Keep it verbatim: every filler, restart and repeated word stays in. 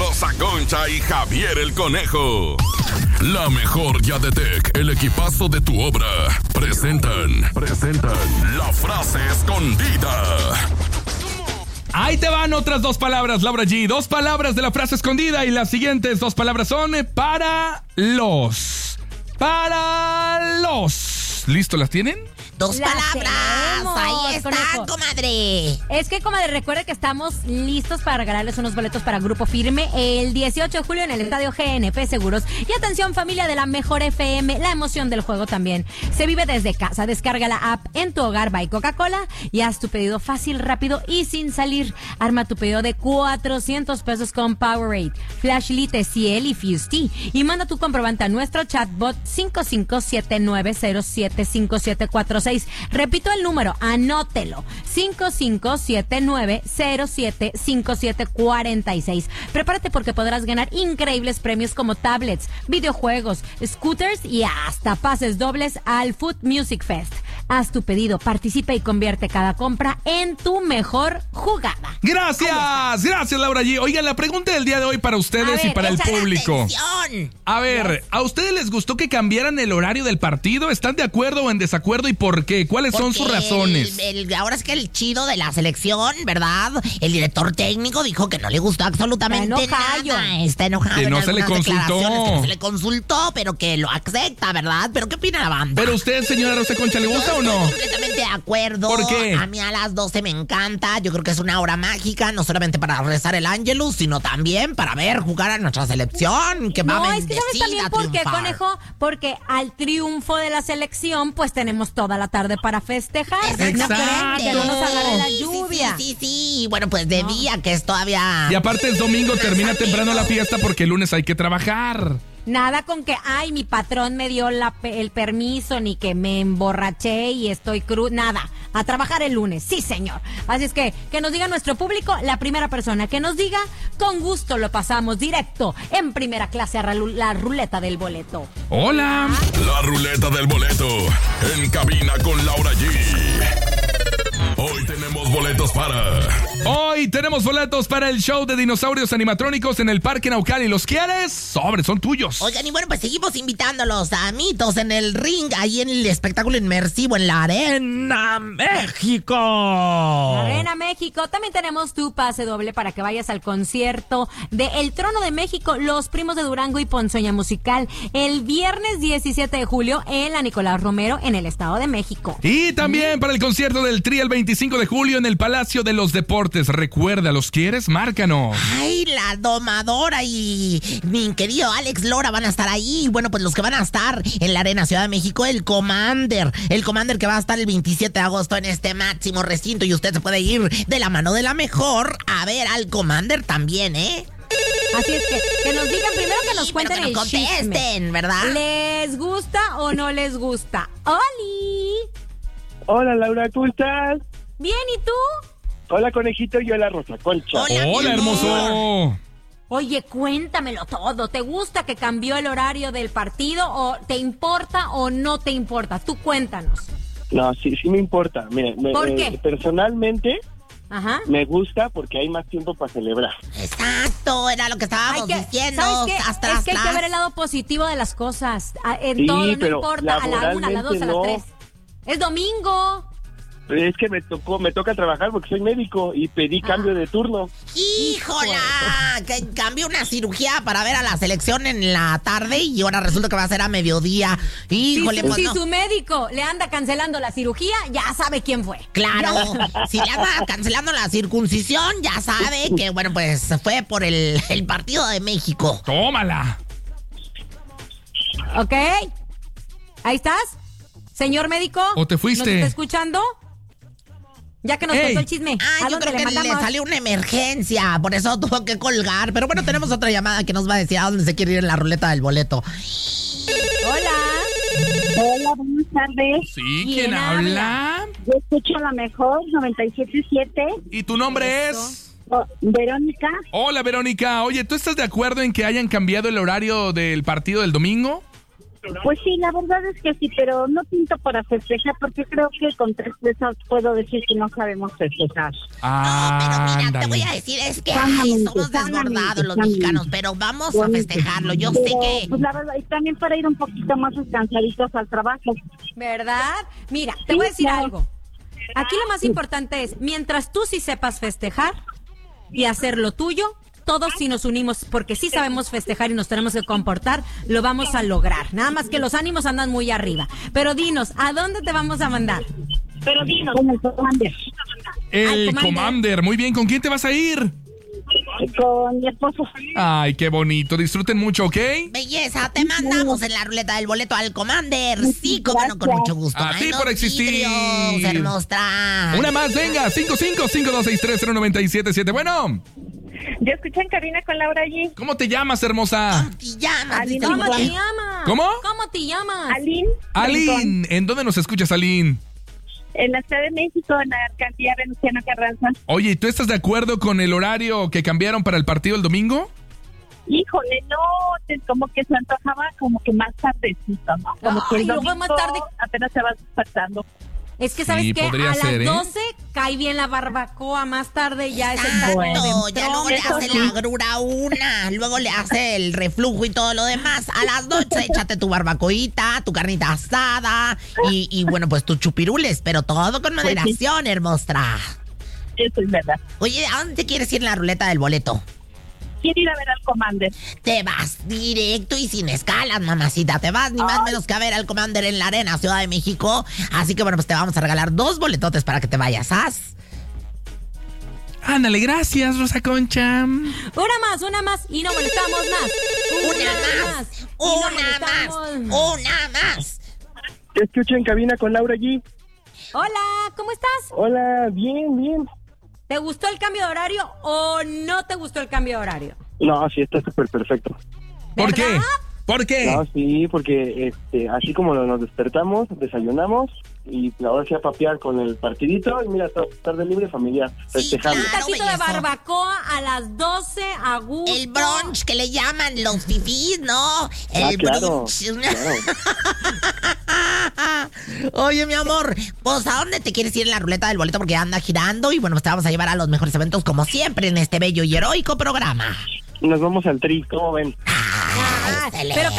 Rosa Concha y Javier el Conejo. La mejor Yadetec, el equipazo de tu obra. Presentan, presentan la frase escondida. Ahí te van otras dos palabras, Laura G. Dos palabras de la frase escondida y las siguientes dos palabras son para los. Para los. ¿Listo? ¿Las tienen? Dos Las palabras. tenemos, Ahí está, conejo. comadre. Es que, comadre, recuerde que estamos listos para regalarles unos boletos para Grupo Firme el dieciocho de julio en el Estadio G N P Seguros. Y atención, familia de la mejor F M, la emoción del juego también se vive desde casa. Descarga la app En Tu Hogar by Coca-Cola y haz tu pedido fácil, rápido y sin salir. Arma tu pedido de cuatrocientos pesos con Powerade, Flashlight Ciel y Fuse Tea. Y manda tu comprobante a nuestro chatbot cinco cinco siete nueve cero siete cinco siete cuatro seis. Repito el número, anótelo. cinco cinco siete nueve cero siete cinco siete cuatro seis. Prepárate porque podrás ganar increíbles premios como tablets, videojuegos, scooters y hasta pases dobles al Food Music Fest. Haz tu pedido, participa y convierte cada compra en tu mejor jugada. Gracias, gracias Laura G. Oigan, la pregunta del día de hoy para ustedes A ver, y para el Échale público. atención. A ver, ¿a ustedes les gustó que cambiaran el horario del partido? ¿Están de acuerdo o en desacuerdo y por qué? ¿Cuáles son sus Porque razones? el- el- ahora es que el chido de la selección, ¿verdad? El director técnico dijo que no le gustó absolutamente Está enojado. nada. Está enojado. Que en no se le algunas consultó. declaraciones, que no se le consultó, pero que lo acepta, ¿verdad? ¿Pero qué opina la banda? ¿Pero usted, señora Rosa Concha, le Yo gusta o estoy no? completamente de acuerdo. ¿Por qué? A mí a las doce me encanta. Yo creo que es una hora mágica, no solamente para rezar el Ángelus, sino también para ver jugar a nuestra selección. Que va No, es que sabes bendecida también a por qué, triunfar. conejo, porque al triunfo de la selección, pues tenemos toda la tarde para festejar. Exactamente. No creen que no nos agarre la Sí, sí, lluvia. Sí, sí, sí. Bueno, pues de día, que es todavía... Y aparte es domingo, termina amigos. temprano la fiesta porque el lunes hay que trabajar. Nada con que, ay, mi patrón me dio la, pe- el permiso, ni que me emborraché y estoy cruz, nada. A trabajar el lunes, sí, señor. Así es que, que nos diga nuestro público, la primera persona que nos diga, con gusto lo pasamos directo en primera clase a ralu- la ruleta del boleto. Hola. La ruleta del boleto. En cabina con Laura G. Hoy tenemos boletos para... Hoy tenemos boletos para el show de dinosaurios animatrónicos en el Parque Naucali. ¿Los quieres? Sobre, son tuyos. Oigan, y bueno, pues seguimos invitándolos a mitos en el ring, ahí en el espectáculo inmersivo en la Arena México. Arena México, también tenemos tu pase doble para que vayas al concierto de El Trono de México, Los Primos de Durango y Ponzoña Musical, el viernes diecisiete de julio en la Nicolás Romero, en el Estado de México. Y también para el concierto del Tri el veinticinco de julio en el Palacio de los Deportes. Recuerda, ¿los quieres? Márcanos. Ay, la domadora y mi querido Alex Lora van a estar ahí. Bueno, pues los que van a estar en la Arena Ciudad de México, el Commander. El Commander que va a estar el veintisiete de agosto en este máximo recinto. Y usted se puede ir de la mano de la mejor a ver al Commander también, ¿eh? Así es que, que nos digan primero que nos Sí, cuenten pero que el nos contesten, chisme. ¿verdad? ¿Les gusta o no les gusta? ¡Oli! Hola Laura, ¿cómo estás? Bien, ¿y tú? Hola Conejito y hola Rosa Concha. Hola, mi Hola, amor. hermoso. Oye, cuéntamelo todo. ¿Te gusta que cambió el horario del partido o te importa o no te importa? Tú cuéntanos. No, sí, sí me importa. Mire, me- ¿Por eh, qué? personalmente Ajá. me gusta porque hay más tiempo para celebrar. Exacto, era lo que estábamos Hay que- diciendo. ¿Sabes qué? Tras, tras, Es que hay que tras. ver el lado positivo de las cosas. A- En Sí, todo, no pero importa. A la una, a las dos, a las laboralmente tres. Es domingo. Es que me tocó, me toca trabajar porque soy médico y pedí Ah. cambio de turno. ¡Híjola! Que cambió una cirugía para ver a la selección en la tarde y ahora resulta que va a ser a mediodía. Híjole, si pues si no. su médico le anda cancelando la cirugía, ya sabe quién fue. Claro, si le anda cancelando la circuncisión, ya sabe que, bueno, pues fue por el, el partido de México. Tómala. ¿Ok? ¿Ahí estás? Señor médico. ¿O te fuiste? ¿Nos está escuchando? Ya que nos Ey. contó el chisme. Ah, ¿A yo dónde creo le que le mandamos? salió una emergencia, por eso tuvo que colgar. Pero bueno, tenemos otra llamada que nos va a decir a dónde se quiere ir en la ruleta del boleto. Hola. Hola, buenas tardes. Sí, ¿Quién ¿quién habla? Yo escucho a la mejor, noventa y siete punto siete. ¿Y tu nombre Eso. es? Oh, Verónica, Hola, Verónica. Oye, ¿tú estás de acuerdo en que hayan cambiado el horario del partido del domingo? Pues sí, la verdad es que sí, pero no pinto para festejar porque creo que con tres pesos puedo decir que no sabemos festejar. Ah, No, pero mira, ándale. te voy a decir, es que ay, Sanamente, somos desbordados sanamente, los sanamente. mexicanos, pero vamos a festejarlo. Yo sé Pero, que... pues la verdad, y también para ir un poquito más descansaditos al trabajo. ¿Verdad? Mira, te Sí, voy a decir claro. algo. Aquí lo más importante es, mientras tú sí sepas festejar y hacer lo tuyo, todos si nos unimos, porque sí sabemos festejar y nos tenemos que comportar, lo vamos a lograr. Nada más que los ánimos andan muy arriba. Pero dinos, ¿a dónde te vamos a mandar? Pero dinos. Con el Commander. El Al Commander. Commander, muy bien. ¿Con quién te vas a ir? Con mi esposo. Ay, qué bonito. Disfruten mucho, ¿ok? Belleza, te mandamos en la ruleta del boleto al Commander. Sí, como no, con mucho gusto. A ti Ay, por los existir. vidrios, hermosa. Una más, venga. cinco cinco cinco dos seis tres cero nueve siete siete. Bueno, Yo escuché en cabina con Laura allí. ¿cómo te llamas, hermosa? Te llamas, Ali, dice no, el ¿Cómo te Juan. llamas? ¿Cómo? ¿Cómo te llamas? Aline. Aline, ¿en dónde nos escuchas, Aline? En la Ciudad de México, en la alcaldía Venustiano Carranza. Oye, ¿y tú estás de acuerdo con el horario que cambiaron para el partido el domingo? Híjole, no, te- como que se antojaba como que más tardecito, ¿no? Como que Ay, el luego domingo más tarde. apenas se va despertando. Es que, ¿sabes Sí, qué? podría A ser, ¿eh? las doce cae bien la barbacoa, más tarde ya es el taco Exacto, de ya luego le Eso hace sí. la grura una, luego le hace el reflujo y todo lo demás. A las doce échate tu barbacoita, tu carnita asada y, y bueno, pues tus chupirules, pero todo con moderación, hermosa. Eso es verdad. Oye, ¿a dónde te quieres ir en la ruleta del boleto? Quiero ir a ver al Commander. Te vas directo y sin escalas, mamacita. Te vas ni más menos que a ver al Commander en la Arena, Ciudad de México. Así que bueno, pues te vamos a regalar dos boletotes para que te vayas. ¿Haz? Ándale, gracias, Rosa Concha. Una más, una más y no molestamos más. Una más, y no una más, molestamos. una más. Te escucho en cabina con Laura allí. Hola, ¿cómo estás? Hola, bien, bien. ¿Te gustó el cambio de horario o no te gustó el cambio de horario? No, sí, está súper perfecto. ¿Por qué? ¿Verdad? ¿Por qué? No, sí, porque este, así como nos despertamos, desayunamos y ahora sí a papear con el partidito y mira, to- tarde libre familiar, Sí, festejando. Un claro. taquito de bellezo. barbacoa a las doce a gusto. El brunch que le llaman los fifís, ¿no? Ah, El claro, brunch. claro. Oye, mi amor, pues ¿a dónde te quieres ir en la ruleta del boleto? Porque anda girando y bueno, pues te vamos a llevar a los mejores eventos como siempre en este bello y heroico programa. Nos vamos al tri, ¿cómo ven? Ah, Ah, excelente. pero